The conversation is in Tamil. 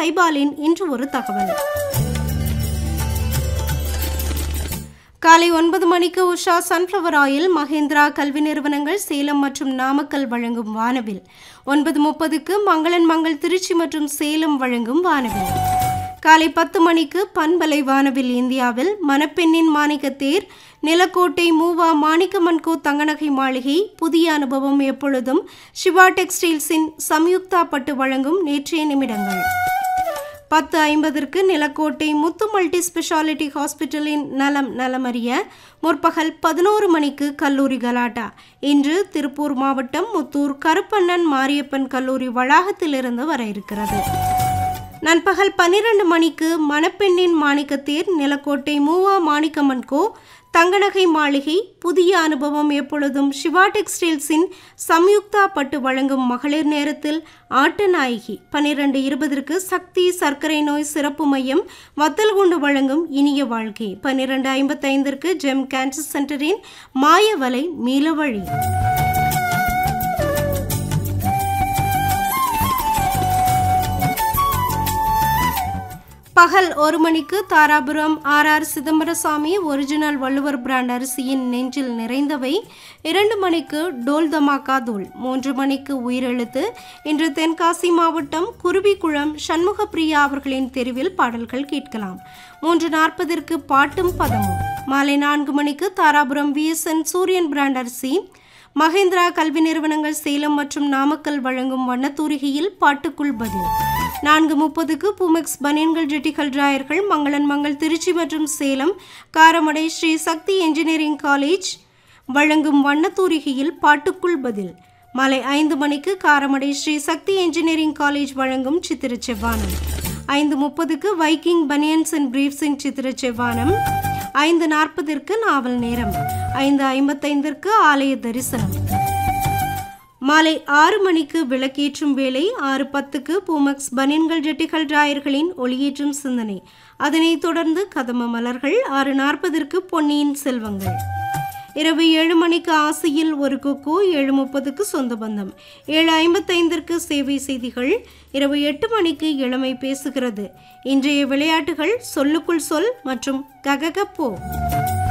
சைபாலின் இன்று ஒரு தகவல். காலை 9 மணிக்கு உஷா சன்ஃப்ளவர் ஆயில் மகேந்திரா கல்வி நிறுவனங்கள் சேலம் மற்றும் நாமக்கல் வழங்கும் வானவில். 9:30க்கு மங்களன் மங்கள் திருச்சி மற்றும் சேலம் வழங்கும் வானவில். காலை 10 மணிக்கு பண்பலை வானவில் இந்தியாவில் மணப்பெண்ணின் மாணிக்கத்தேர், நிலக்கோட்டை மூவா மாணிக்கமன்கோ தங்கநகை மாளிகை, புதிய அனுபவம் எப்பொழுதும், சிவா டெக்ஸ்டைல்ஸின் சம்யுக்தா பட்டு வழங்கும் நேற்றைய நிமிடங்கள். 10:50க்கு நிலக்கோட்டை முத்து மல்டி ஸ்பெஷாலிட்டி ஹாஸ்பிட்டலின் நலம் நலமறிய. முற்பகல் 11 மணிக்கு கல்லூரி கலாட்டா. இன்று திருப்பூர் மாவட்டம் முத்தூர் கருப்பண்ணன் மாரியப்பன் கல்லூரி வளாகத்திலிருந்து வர இருக்கிறது. நண்பகல் 12 மணிக்கு மணப்பெண்ணின் மாணிக்கத்தேர், நிலக்கோட்டை மூவா மாணிக்கமன்கோ தங்கநகை மாளிகை, புதிய அனுபவம் எப்பொழுதும், சிவா டெக்ஸ்டைல்ஸின் சம்யுக்தா பட்டு வழங்கும் மகளிர் நேரத்தில் ஆட்டநாயகி. 12:20க்கு சக்தி சர்க்கரை நோய் சிறப்பு மையம் வத்தல்குண்டு வழங்கும் இனிய வாழ்க்கை. 12:55க்கு ஜெம் கேன்சர் சென்டரின் மாயவலை மீளவழி. பகல் 1 மணிக்கு Dharapuram R Chidambarasamy original Valluvar brand அரிசியின் நெஞ்சில் நிறைந்தவை. 2 மணிக்கு டோல் தமாக்கா தூள். 3 மணிக்கு உயிரெழுத்து. இன்று தென்காசி மாவட்டம் குருவிக்குளம் சண்முகப்பிரியா அவர்களின் தெருவில் பாடல்கள் கேட்கலாம். 3:40ற்கு பாட்டும் பதமும். மாலை 4 மணிக்கு தாராபுரம் விஎஸ்என் சூரியன் பிராண்ட் அரிசி, மகேந்திரா கல்வி நிறுவனங்கள் சேலம் மற்றும் நாமக்கல் வழங்கும் வண்ணத்தூரிகையில் பாட்டுக்குள் பதில். 4:30க்கு பூமெக்ஸ் பனியன்கள் ஜெட்டிகள் டிராயர்கள் மங்களன் மங்கள் திருச்சி மற்றும் சேலம், காரமடை ஸ்ரீ சக்தி என்ஜினியரிங் காலேஜ் வழங்கும் வண்ணத்தூரிகையில் பாட்டுக்குள் பதில். மாலை 5 மணிக்கு காரமடை ஸ்ரீ சக்தி என்ஜினியரிங் காலேஜ் வழங்கும் சித்திர செவ்வானம். 5:30க்கு வைக்கிங் பனியன்ஸ் அண்ட் பிரீஃப்ஸின் சித்திர செவ்வானம். 5:40ற்கு நாவல் நேரம். 5:55ற்கு ஆலய தரிசனம். மாலை 6 மணிக்கு விளக்கேற்றும் வேலை. 6:10க்கு பூமெக்ஸ் பனியன்கள் ஜெட்டிகள் டிராயர்களின் ஒளியேற்றும் சிந்தனை. அதனைத் தொடர்ந்து கதம்ப மலர்கள். 6:40ற்கு பொன்னியின் செல்வங்கள். இரவு 7 மணிக்கு ஆசையில் ஒரு குக்கு. 7:30க்கு சொந்த பந்தம். 7:55ற்கு சேவை செய்திகள். இரவு 8 மணிக்கு இளமை பேசுகிறது. இன்றைய விளையாட்டுகள் சொல்லுக்குள் சொல் மற்றும் கககப்போ.